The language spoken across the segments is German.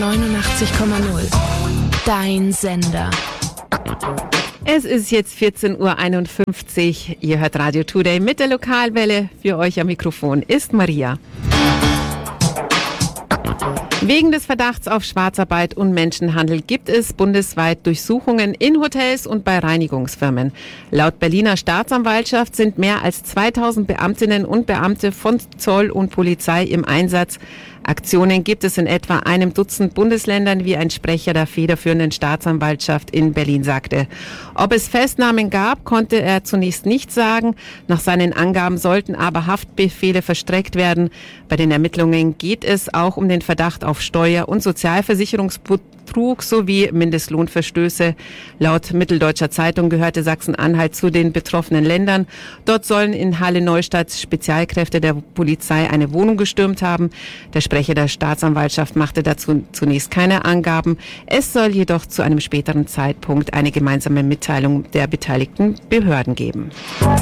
89,0. Dein Sender. Es ist jetzt 14:51 Uhr. Ihr hört Radio Today mit der Lokalwelle. Für euch am Mikrofon ist Maria. Wegen des Verdachts auf Schwarzarbeit und Menschenhandel gibt es bundesweit Durchsuchungen in Hotels und bei Reinigungsfirmen. Laut Berliner Staatsanwaltschaft sind mehr als 2000 Beamtinnen und Beamte von Zoll und Polizei im Einsatz. Aktionen gibt es in etwa einem Dutzend Bundesländern, wie ein Sprecher der federführenden Staatsanwaltschaft in Berlin sagte. Ob es Festnahmen gab, konnte er zunächst nicht sagen. Nach seinen Angaben sollten aber Haftbefehle verstreckt werden. Bei den Ermittlungen geht es auch um den Verdacht auf Steuer- und Sozialversicherungsbetrug sowie Mindestlohnverstöße. Laut Mitteldeutscher Zeitung gehörte Sachsen-Anhalt zu den betroffenen Ländern. Dort sollen in Halle-Neustadt Spezialkräfte der Polizei eine Wohnung gestürmt haben. Der Sprecher der Staatsanwaltschaft machte dazu zunächst keine Angaben. Es soll jedoch zu einem späteren Zeitpunkt eine gemeinsame Mitteilung der beteiligten Behörden geben.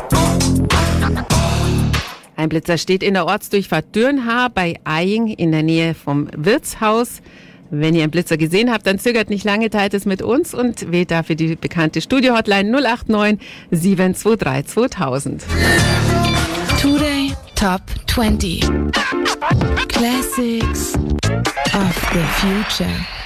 Ein Blitzer steht in der Ortsdurchfahrt Dürnhaar bei Eying in der Nähe vom Wirtshaus. Wenn ihr einen Blitzer gesehen habt, dann zögert nicht lange, teilt es mit uns und wählt dafür die bekannte Studio-Hotline 089 723 2000. Today Top 20. Classics of the Future.